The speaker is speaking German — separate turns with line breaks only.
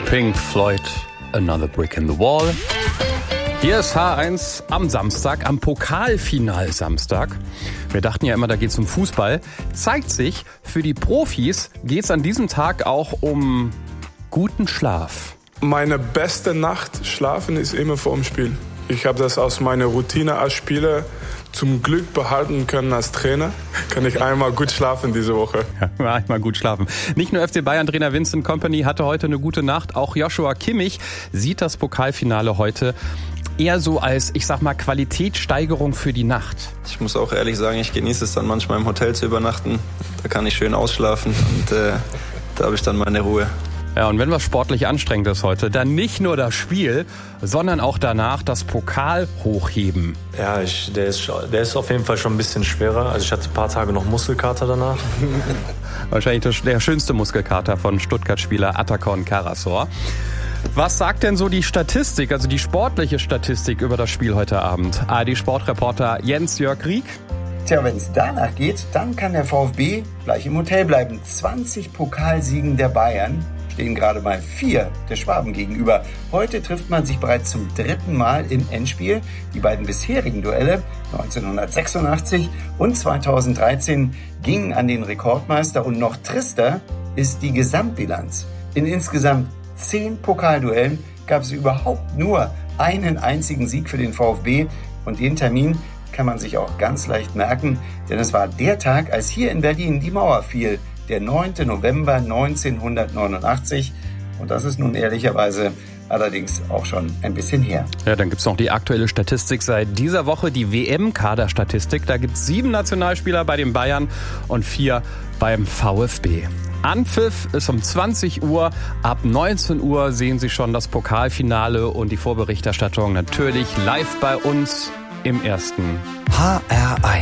Pink Floyd, Another Brick in the Wall. Hier ist H1 am Samstag, am Pokalfinal-Samstag. Wir dachten ja immer, da geht es um Fußball. Zeigt sich, für die Profis geht es an diesem Tag auch um guten Schlaf.
Meine beste Nacht schlafen ist immer vor dem Spiel. Ich habe das aus meiner Routine als Spieler zum Glück behalten können als Trainer. Kann ich einmal gut schlafen diese Woche.
Ja, einmal gut schlafen. Nicht nur FC Bayern-Trainer Vincent Kompany hatte heute eine gute Nacht, auch Joshua Kimmich sieht das Pokalfinale heute eher so als, ich sag mal, Qualitätssteigerung für die Nacht.
Ich muss auch ehrlich sagen, ich genieße es dann manchmal im Hotel zu übernachten. Da kann ich schön ausschlafen und da habe ich dann meine Ruhe.
Ja, und wenn was sportlich anstrengend ist heute, dann nicht nur das Spiel, sondern auch danach das Pokal hochheben.
Ja, der ist auf jeden Fall schon ein bisschen schwerer. Also ich hatte ein paar Tage noch Muskelkater danach.
Wahrscheinlich der schönste Muskelkater von Stuttgart-Spieler Atakan Karasor. Was sagt denn so die Statistik, also die sportliche Statistik über das Spiel heute Abend? ARD-Sportreporter Jens-Jörg Rieck.
Tja, wenn es danach geht, dann kann der VfB gleich im Hotel bleiben. 20 Pokalsiegen der Bayern stehen gerade mal 4 der Schwaben gegenüber. Heute trifft man sich bereits zum 3. Mal im Endspiel. Die beiden bisherigen Duelle 1986 und 2013 gingen an den Rekordmeister. Und noch trister ist die Gesamtbilanz. In insgesamt 10 Pokalduellen gab es überhaupt nur einen einzigen Sieg für den VfB. Und den Termin kann man sich auch ganz leicht merken, denn es war der Tag, als hier in Berlin die Mauer fiel, der 9. November 1989. Und das ist nun ehrlicherweise allerdings auch schon ein bisschen her.
Ja, dann gibt's noch die aktuelle Statistik seit dieser Woche, die WM-Kaderstatistik. Da gibt's 7 Nationalspieler bei den Bayern und 4 beim VfB. Anpfiff ist um 20 Uhr. Ab 19 Uhr sehen Sie schon das Pokalfinale und die Vorberichterstattung natürlich live bei uns im Ersten.
HR1